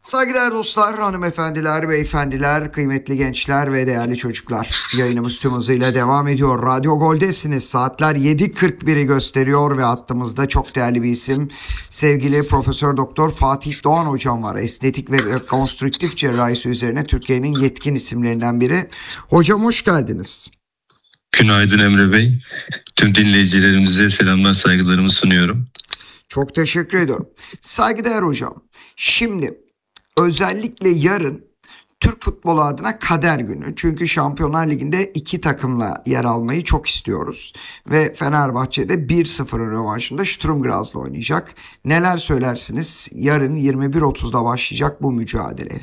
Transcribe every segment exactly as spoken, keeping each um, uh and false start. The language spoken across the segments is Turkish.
Saygıdeğer dostlar, hanımefendiler, beyefendiler, kıymetli gençler ve değerli çocuklar. Yayınımız tüm hızıyla devam ediyor. Radyo Gol'desiniz. Saatler yedi kırk biri gösteriyor ve hattımızda çok değerli bir isim. Sevgili Profesör Doktor Fatih Doğan hocam var. Estetik ve rekonstrüktif cerrahisi üzerine Türkiye'nin yetkin isimlerinden biri. Hocam hoş geldiniz. Günaydın Emre Bey. Tüm dinleyicilerimize selamlar, saygılarımı sunuyorum. Çok teşekkür ediyorum. Saygıdeğer hocam. Şimdi özellikle yarın Türk futbolu adına kader günü. Çünkü Şampiyonlar Ligi'nde iki takımla yer almayı çok istiyoruz. Ve Fenerbahçe'de bir sıfırın rövanşında Sturm Graz'la oynayacak. Neler söylersiniz? Yarın yirmi bir otuzda başlayacak bu mücadele.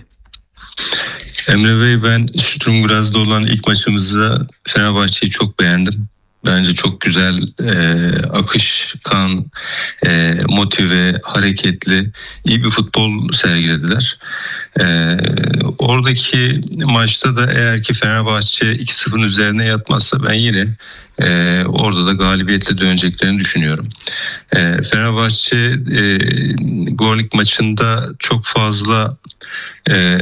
Emre Bey, ben Sturm Graz'da olan ilk maçımızda Fenerbahçe'yi çok beğendim. Bence çok güzel, e, akışkan, e, motive, hareketli, iyi bir futbol sergilediler. E, oradaki maçta da eğer ki Fenerbahçe iki sıfırın üzerine yatmazsa ben yine e, orada da galibiyetle döneceklerini düşünüyorum. E, Fenerbahçe e, Gorlik maçında çok fazla e,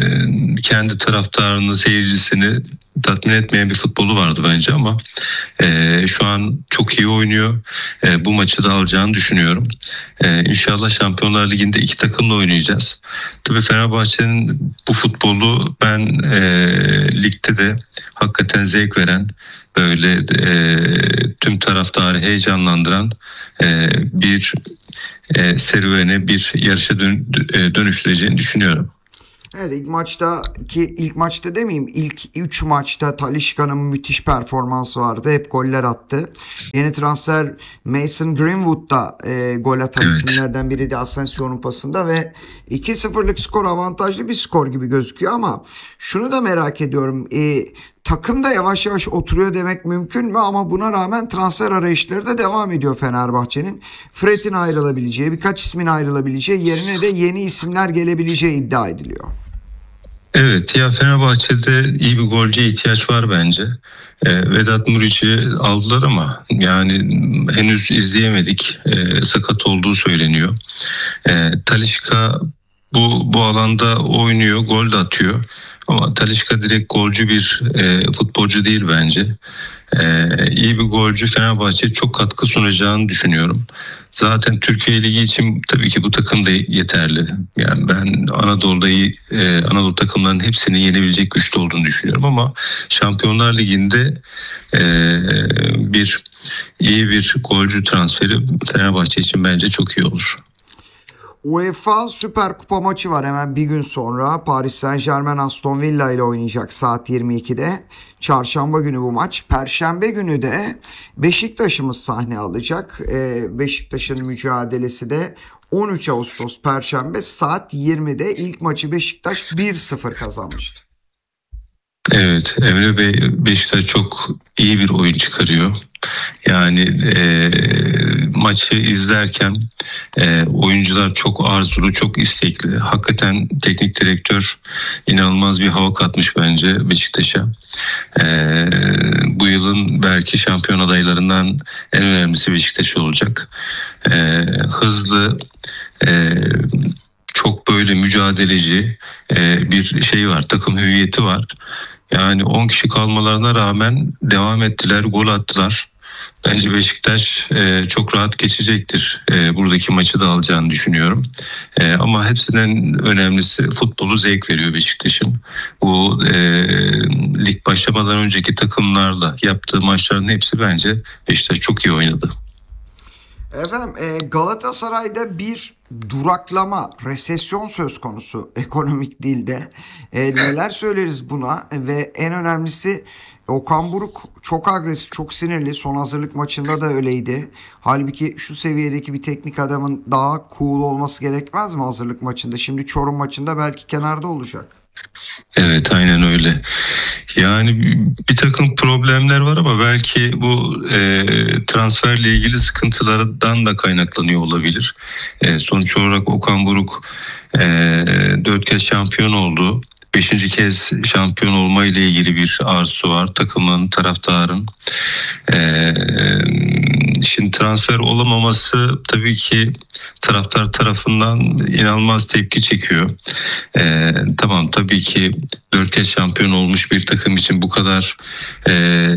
kendi taraftarını, seyircisini tatmin etmeyen bir futbolu vardı bence ama e, şu an çok iyi oynuyor. E, bu maçı da alacağını düşünüyorum. E, İnşallah Şampiyonlar Ligi'nde iki takımla oynayacağız. Tabii Fenerbahçe'nin bu futbolu ben e, ligde de hakikaten zevk veren, böyle e, tüm taraftarı heyecanlandıran e, bir e, serüvene, bir yarışa dön, e, dönüştüreceğini düşünüyorum. Evet, ilk maçta ki ilk maçta demeyeyim ilk üç maçta Talisca'nın müthiş performansı vardı. Hep goller attı. Yeni transfer Mason Greenwood da e, gol atan Evet. isimlerden biriydi Asensio'nun pasında ve iki sıfırlık skor avantajlı bir skor gibi gözüküyor ama şunu da merak ediyorum. E, takım da yavaş yavaş oturuyor demek mümkün mü? Ama buna rağmen transfer arayışları da devam ediyor Fenerbahçe'nin. Fred'in ayrılabileceği, birkaç ismin ayrılabileceği, yerine de yeni isimler gelebileceği iddia ediliyor. Evet, ya Fenerbahçe'de iyi bir golcüye ihtiyaç var bence. E, Vedat Muriç'i aldılar ama yani henüz izleyemedik. E, sakat olduğu söyleniyor. E, Talisca bu bu alanda oynuyor, gol de atıyor. Ama Talisca direkt golcü bir e, futbolcu değil bence. E, iyi bir golcü Fenerbahçe'ye çok katkı sunacağını düşünüyorum. Zaten Türkiye Ligi için tabii ki bu takım da yeterli. Yani ben Anadolu'da e, Anadolu takımlarının hepsini yenebilecek güçlü olduğunu düşünüyorum ama Şampiyonlar Ligi'nde e, bir iyi bir golcü transferi Fenerbahçe için bence çok iyi olur. UEFA Süper Kupa maçı var hemen bir gün sonra. Paris Saint-Germain Aston Villa ile oynayacak saat yirmi ikide. Çarşamba günü bu maç. Perşembe günü de Beşiktaş'ımız sahne alacak. Ee, Beşiktaş'ın mücadelesi de on üç Ağustos Perşembe saat yirmide. İlk maçı Beşiktaş bir sıfır kazanmıştı. Evet, Emre Bey, Beşiktaş çok iyi bir oyun çıkarıyor. Yani e, maçı izlerken e, oyuncular çok arzulu, çok istekli. Hakikaten teknik direktör inanılmaz bir hava katmış bence Beşiktaş'a. E, bu yılın belki şampiyon adaylarından en önemlisi Beşiktaş olacak. E, hızlı, e, çok böyle mücadeleci e, bir şey var, takım hüviyeti var. Yani on kişi kalmalarına rağmen devam ettiler, gol attılar. Bence Beşiktaş e, çok rahat geçecektir. E, buradaki maçı da alacağını düşünüyorum. E, ama hepsinden önemlisi futbolu zevk veriyor Beşiktaş'ın. Bu e, lig başlamadan önceki takımlarla yaptığı maçların hepsi bence Beşiktaş çok iyi oynadı. Efendim e, Galatasaray'da bir duraklama, resesyon söz konusu ekonomik dilde. E, neler söyleriz buna ve en önemlisi Okan Buruk çok agresif, çok sinirli. Son hazırlık maçında da öyleydi. Halbuki şu seviyedeki bir teknik adamın daha cool olması gerekmez mi hazırlık maçında? Şimdi Çorum maçında belki kenarda olacak. Evet, aynen öyle. Yani bir takım problemler var ama belki bu e, transferle ilgili sıkıntılardan da kaynaklanıyor olabilir. E, sonuç olarak Okan Buruk e, dört kez şampiyon oldu. beşinci kez şampiyon olma ile ilgili bir arzusu var takımın, taraftarın. Ee, şimdi transfer olamaması tabii ki taraftar tarafından inanılmaz tepki çekiyor. Ee, tamam, tabii ki dört kez şampiyon olmuş bir takım için bu kadar e,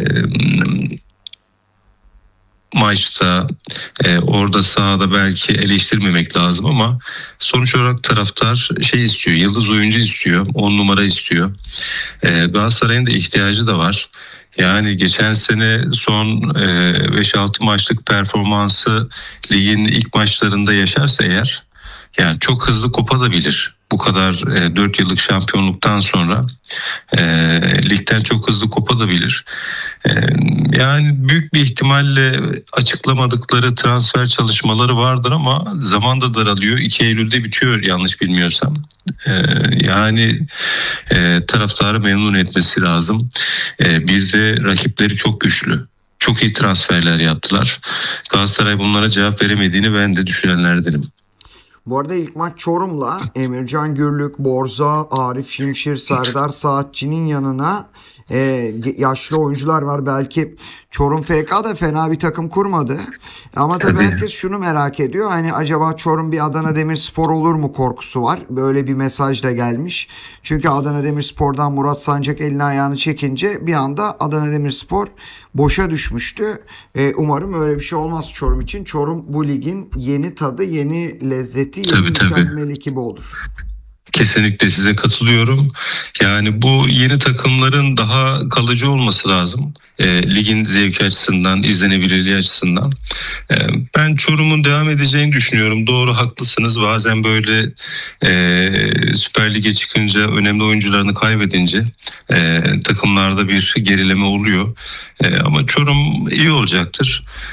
maçta e, orada sahada belki eleştirmemek lazım ama sonuç olarak taraftar şey istiyor, yıldız oyuncu istiyor, on numara istiyor. E, Galatasaray'ın da ihtiyacı da var. Yani geçen sene son e, beş altı maçlık performansı ligin ilk maçlarında yaşarsa eğer, yani çok hızlı kopabilir. Bu kadar e, dört yıllık şampiyonluktan sonra e, ligden çok hızlı kopabilir. E, yani büyük bir ihtimalle açıklamadıkları transfer çalışmaları vardır ama zaman da daralıyor. iki Eylül'de bitiyor yanlış bilmiyorsam. E, yani e, taraftarı memnun etmesi lazım. E, bir de rakipleri çok güçlü. Çok iyi transferler yaptılar. Galatasaray bunlara cevap veremediğini ben de düşünenlerdenim. Bu arada ilk maç Çorum'la Emircan Gürlük, Borza, Arif Şimşir, Serdar Saatçı'nın yanına e, yaşlı oyuncular var. Belki Çorum F K da fena bir takım kurmadı. Ama tabii, tabii herkes şunu merak ediyor. Hani acaba Çorum bir Adana Demirspor olur mu korkusu var. Böyle bir mesaj da gelmiş. Çünkü Adana Demirspor'dan Murat Sancak elini ayağını çekince bir anda Adana Demirspor boşa düşmüştü. E, umarım öyle bir şey olmaz Çorum için. Çorum bu ligin yeni tadı, yeni lezzeti, yeni tabii, mükemmel tabii. ekibi olur. Kesinlikle size katılıyorum. Yani bu yeni takımların daha kalıcı olması lazım. E, ligin zevki açısından, izlenebilirliği açısından. E, ben Çorum'un devam edeceğini düşünüyorum. Doğru, haklısınız. Bazen böyle e, Süper Lig'e çıkınca, önemli oyuncularını kaybedince e, takımlarda bir gerileme oluyor. E, ama Çorum iyi olacaktır.